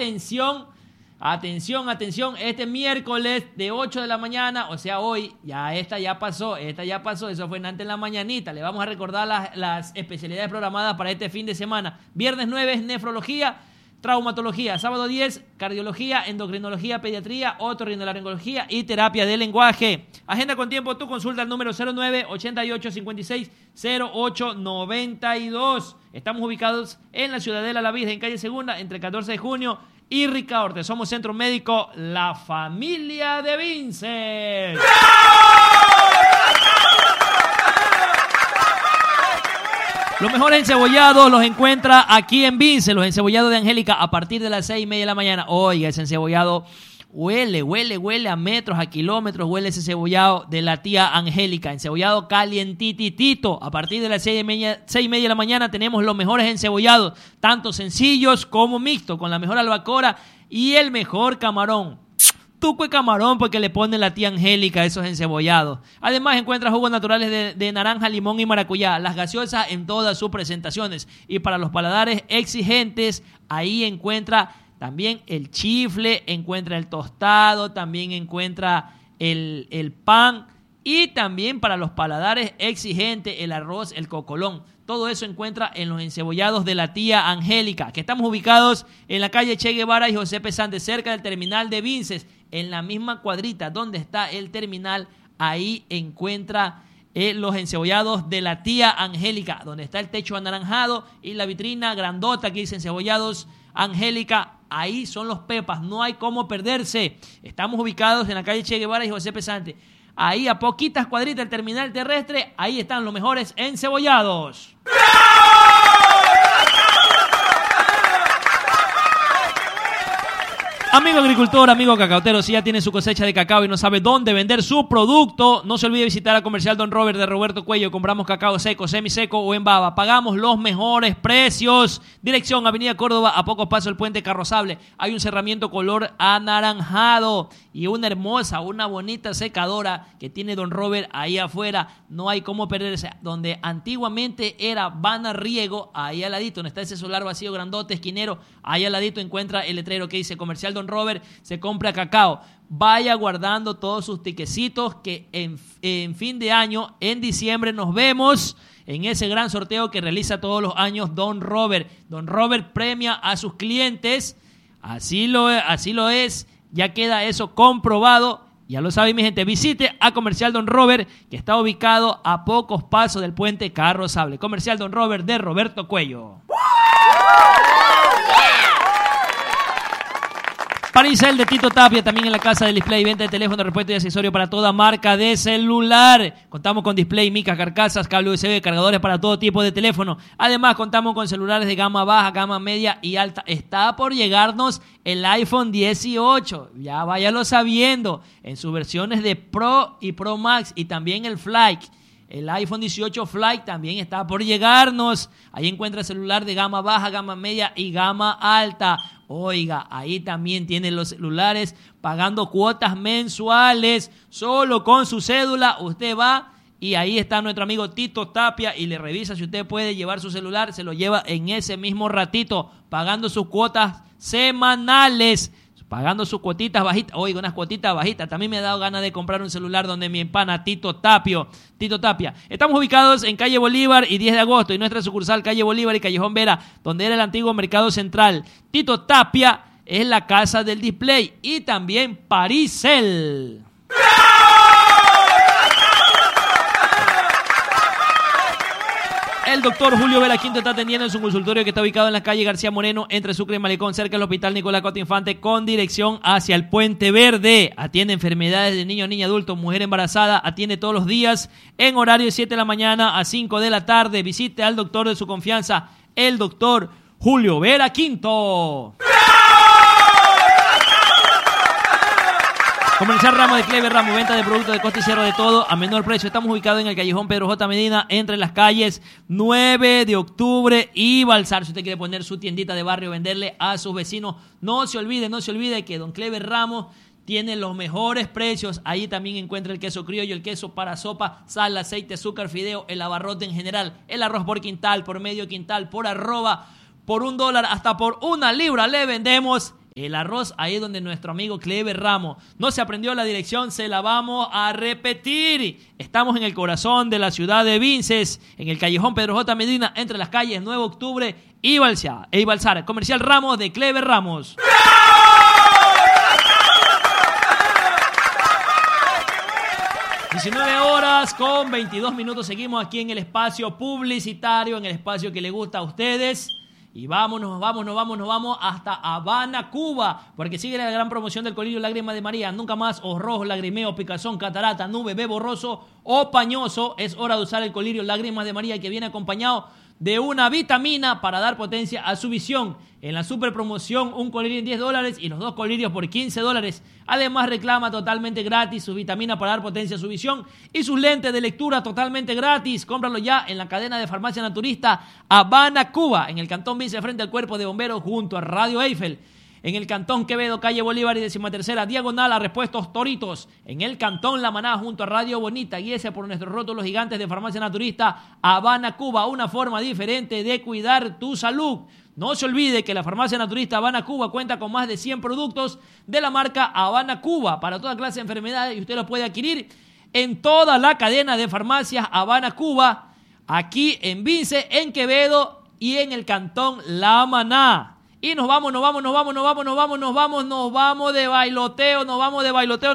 atención, este miércoles de 8 de la mañana, o sea, hoy, esta ya pasó, eso fue antes en la mañanita. Le vamos a recordar las especialidades programadas para este fin de semana. Viernes 9 es nefrología, traumatología. Sábado 10, cardiología, endocrinología, pediatría, otorrinolaringología y terapia del lenguaje. Agenda con tiempo tu consulta al número 09-8856-0892. Estamos ubicados en la Ciudadela La Virgen, en calle Segunda, entre 14 de junio y Ricaurte. Somos Centro Médico La Familia de Vinces. Los mejores encebollados los encuentra aquí en Vinces, los encebollados de Angélica a partir de las 6:30 de la mañana. Oiga, ese encebollado huele a metros, a kilómetros, huele ese encebollado de la tía Angélica. Encebollado calientitito. A partir de las 6:30 de la mañana tenemos los mejores encebollados, tanto sencillos como mixtos, con la mejor albacora y el mejor camarón. Tuco de camarón porque le pone la tía Angélica a esos encebollados. Además encuentra jugos naturales de naranja, limón y maracuyá, las gaseosas en todas sus presentaciones. Y para los paladares exigentes, ahí encuentra también el chifle, encuentra el tostado, también encuentra el pan y también para los paladares exigentes, el arroz, el cocolón. Todo eso encuentra en los encebollados de la tía Angélica, que estamos ubicados en la calle Che Guevara y José Pesante, cerca del terminal de Vinces, en la misma cuadrita donde está el terminal. Ahí encuentra los encebollados de la tía Angélica, donde está el techo anaranjado y la vitrina grandota que dice encebollados Angélica. Ahí son los pepas, no hay cómo perderse. Estamos ubicados en la calle Che Guevara y José Pesante. Ahí a poquitas cuadritas del terminal terrestre, ahí están los mejores encebollados. Amigo agricultor, amigo cacautero, si ya tiene su cosecha de cacao y no sabe dónde vender su producto, no se olvide visitar a Comercial Don Robert de Roberto Cuello. Compramos cacao seco, semiseco o en baba. Pagamos los mejores precios. Dirección Avenida Córdoba, a pocos pasos del puente Carrozable. Hay un cerramiento color anaranjado y una bonita secadora que tiene Don Robert ahí afuera. No hay cómo perderse. Donde antiguamente era Bana Riego, ahí al ladito, donde está ese solar vacío grandote, esquinero, ahí al ladito encuentra el letrero que dice Comercial Don Robert, se compra cacao. Vaya guardando todos sus tiquecitos que en fin de año, en diciembre, nos vemos en ese gran sorteo que realiza todos los años Don Robert. Don Robert premia a sus clientes, así lo es, ya queda eso comprobado. Ya lo saben, mi gente, visite a Comercial Don Robert, que está ubicado a pocos pasos del puente Carrozable. Comercial Don Robert de Roberto Cuello. Paricel de Tito Tapia, también en la casa del display, venta de teléfono, repuesto y accesorio para toda marca de celular. Contamos con display, micas, carcasas, cable USB, cargadores para todo tipo de teléfono. Además, contamos con celulares de gama baja, gama media y alta. Está por llegarnos el iPhone 18, ya váyalo sabiendo, en sus versiones de Pro y Pro Max y también el Flight. El iPhone 18 Flight también está por llegarnos. Ahí encuentra celular de gama baja, gama media y gama alta. Oiga, ahí también tienen los celulares pagando cuotas mensuales. Solo con su cédula usted va y ahí está nuestro amigo Tito Tapia y le revisa si usted puede llevar su celular. Se lo lleva en ese mismo ratito, pagando sus cuotas semanales. Pagando sus cuotitas bajitas. Oiga, unas cuotitas bajitas. También me ha dado ganas de comprar un celular donde mi empana Tito Tapia. Estamos ubicados en calle Bolívar y 10 de agosto. Y nuestra sucursal calle Bolívar y Callejón Vera, donde era el antiguo Mercado Central. Tito Tapia es la casa del display. Y también Paricel. El doctor Julio Vera Quinto está atendiendo en su consultorio que está ubicado en la calle García Moreno, entre Sucre y Malecón, cerca del Hospital Nicolás Cota Infante, con dirección hacia el Puente Verde. Atiende enfermedades de niño, niña, adulto, mujer embarazada. Atiende todos los días en horario de 7 de la mañana a 5 de la tarde. Visite al doctor de su confianza, el doctor Julio Vera Quinto. Comercial Ramos de Clever Ramos, venta de productos de costa y cierre de todo a menor precio. Estamos ubicados en el callejón Pedro J. Medina, entre las calles 9 de octubre y Balsar. Si usted quiere poner su tiendita de barrio, venderle a sus vecinos, no se olvide que Don Clever Ramos tiene los mejores precios. Ahí también encuentra el queso criollo, el queso para sopa, sal, aceite, azúcar, fideo, el abarrote en general, el arroz por quintal, por medio quintal, por arroba, por $1, hasta por 1 libra le vendemos. El arroz, ahí donde nuestro amigo Clever Ramos no se aprendió la dirección, se la vamos a repetir. Estamos en el corazón de la ciudad de Vinces, en el callejón Pedro J. Medina, entre las calles 9 de Octubre y Balsar. Comercial Ramos de Clever Ramos. 19:22. Seguimos aquí en el espacio publicitario, en el espacio que le gusta a ustedes. Y vámonos hasta Habana, Cuba, porque sigue la gran promoción del colirio Lágrima de María. Nunca más ojos rojos, lagrimeo, picazón, catarata, nube, ve borroso o pañoso. Es hora de usar el colirio Lágrimas de María, que viene acompañado de una vitamina para dar potencia a su visión. En la super promoción, un colirio en $10 y los 2 colirios por $15. Además, reclama totalmente gratis su vitamina para dar potencia a su visión y sus lentes de lectura totalmente gratis. Cómpralo ya en la cadena de farmacia naturista Habana, Cuba, en el Cantón Vince, frente al Cuerpo de Bomberos, junto a Radio Eiffel. En el Cantón Quevedo, calle Bolívar y 13ª diagonal a Repuestos Toritos. En el Cantón La Maná, junto a Radio Bonita. Guíese por nuestros rótulos gigantes de farmacia naturista Habana, Cuba. Una forma diferente de cuidar tu salud. No se olvide que la farmacia naturista Habana, Cuba cuenta con más de 100 productos de la marca Habana, Cuba para toda clase de enfermedades, y usted los puede adquirir en toda la cadena de farmacias Habana, Cuba, aquí en Vince, en Quevedo y en el Cantón La Maná. Y nos vamos de bailoteo.